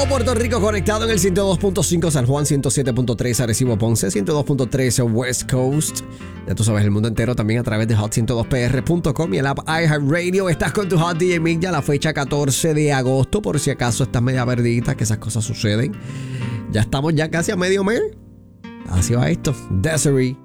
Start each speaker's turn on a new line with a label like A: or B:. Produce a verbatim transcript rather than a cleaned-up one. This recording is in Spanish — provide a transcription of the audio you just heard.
A: Todo Puerto Rico conectado en el ciento dos punto cinco, San Juan ciento siete punto tres, Arecibo Ponce ciento dos punto tres, West Coast. Ya tú sabes, el mundo entero también a través de hot ciento dos p r punto com y el app iHeartRadio. Estás con tu Hot D J Mick, ya la fecha catorce de agosto, por si acaso estás media perdida, que esas cosas suceden. Ya estamos ya casi a medio mes. Así va esto. Desiree.